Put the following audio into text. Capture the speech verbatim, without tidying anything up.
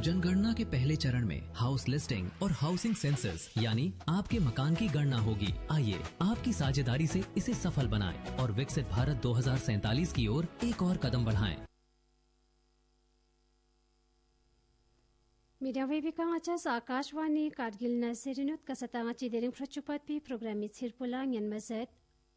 जनगणना के पहले चरण में हाउस लिस्टिंग और हाउसिंग सेंसस यानी आपके मकान की गणना होगी। आइए आपकी साझेदारी से इसे सफल बनाएं और विकसित भारत दो हजार सैतालीस की ओर एक और कदम बढ़ाएं। मीडिया वेबिका आचास आकाशवाणी कारगिल नसरिनुत कसता चिदेरिंग फ्रचुपति प्रोग्राम मिथिरपुला यन मजत